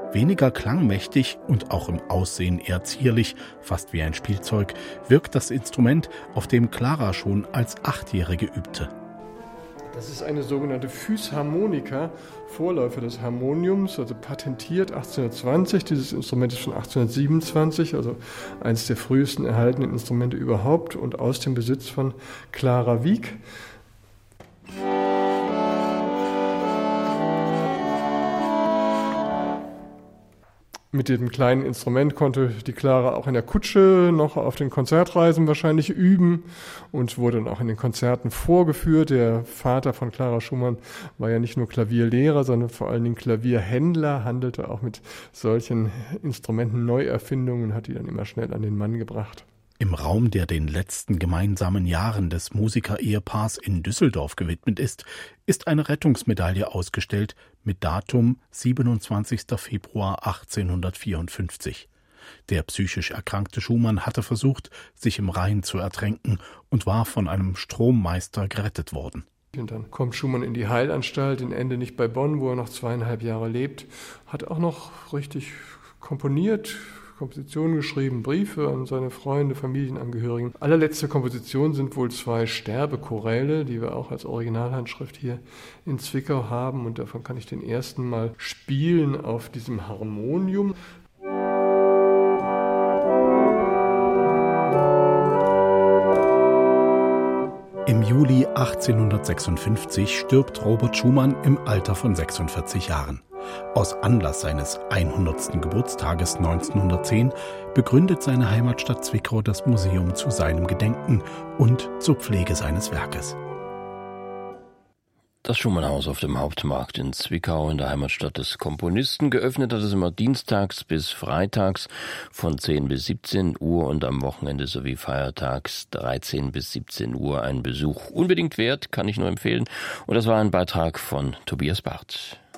Weniger klangmächtig und auch im Aussehen eher zierlich, fast wie ein Spielzeug, wirkt das Instrument, auf dem Clara schon als 8-Jährige übte. Das ist eine sogenannte Physharmonika, Vorläufer des Harmoniums, also patentiert 1820. Dieses Instrument ist von 1827, also eines der frühesten erhaltenen Instrumente überhaupt und aus dem Besitz von Clara Wieck. Mit dem kleinen Instrument konnte die Clara auch in der Kutsche noch auf den Konzertreisen wahrscheinlich üben und wurde dann auch in den Konzerten vorgeführt. Der Vater von Clara Schumann war ja nicht nur Klavierlehrer, sondern vor allen Dingen Klavierhändler, handelte auch mit solchen Instrumenten Neuerfindungen und hat die dann immer schnell an den Mann gebracht. Im Raum, der den letzten gemeinsamen Jahren des Musiker-Ehepaars in Düsseldorf gewidmet ist, ist eine Rettungsmedaille ausgestellt mit Datum 27. Februar 1854. Der psychisch erkrankte Schumann hatte versucht, sich im Rhein zu ertränken und war von einem Strommeister gerettet worden. Und dann kommt Schumann in die Heilanstalt, in Endenich bei Bonn, wo er noch 2,5 Jahre lebt, hat auch noch richtig komponiert, Kompositionen geschrieben, Briefe an seine Freunde, Familienangehörigen. Allerletzte Kompositionen sind wohl 2 Sterbechoräle, die wir auch als Originalhandschrift hier in Zwickau haben. Und davon kann ich den ersten mal spielen auf diesem Harmonium. Im Juli 1856 stirbt Robert Schumann im Alter von 46 Jahren. Aus Anlass seines 100. Geburtstages 1910 begründet seine Heimatstadt Zwickau das Museum zu seinem Gedenken und zur Pflege seines Werkes. Das Schumannhaus auf dem Hauptmarkt in Zwickau, in der Heimatstadt des Komponisten. Geöffnet hat es immer dienstags bis freitags von 10 bis 17 Uhr und am Wochenende sowie feiertags 13 bis 17 Uhr. Ein Besuch unbedingt wert, kann ich nur empfehlen. Und das war ein Beitrag von Tobias Barth.